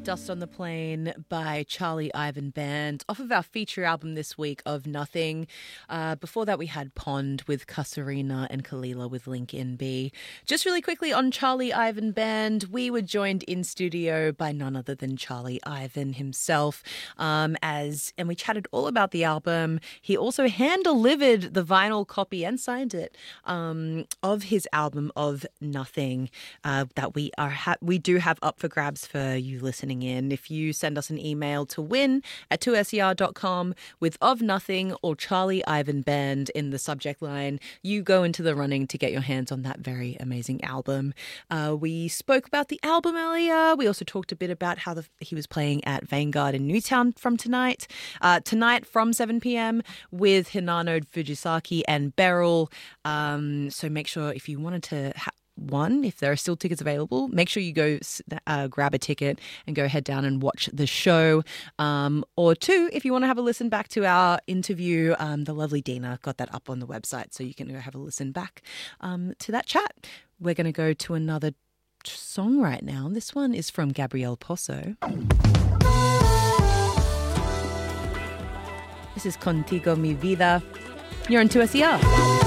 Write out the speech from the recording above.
Dust on the Plane by Charlie Ivan Band off of our feature album this week of Nothing. Before that we had Pond with Kasarina and Kalila with Link in B. Just really quickly on Charlie Ivan Band, we were joined in studio by none other than Charlie Ivan himself and we chatted all about the album. He also hand-delivered the vinyl copy and signed it of his album of Nothing that we do have up for grabs for you listening in. If you send us an email to win@2ser.com with Of Nothing or Charlie Ivan Band in the subject line, you go into the running to get your hands on that very amazing album. We spoke about the album earlier. We also talked a bit about how he was playing at Vanguard in Newtown from tonight from 7 p.m. with Hinano Fujisaki and Beryl. So make sure if you wanted to if there are still tickets available, make sure you go grab a ticket and go head down and watch the show. Or two, if you want to have a listen back to our interview, the lovely Dina got that up on the website, so you can go have a listen back to that chat. We're going to go to another song right now. This one is from Gabriel Pozo. This is Contigo Mi Vida. You're on 2SER.